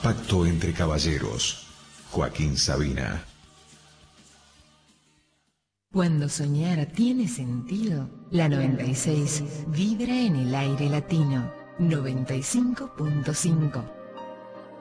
Pacto entre caballeros. Joaquín Sabina. Cuando soñar tiene sentido, la 96 vibra en el aire latino. 95.5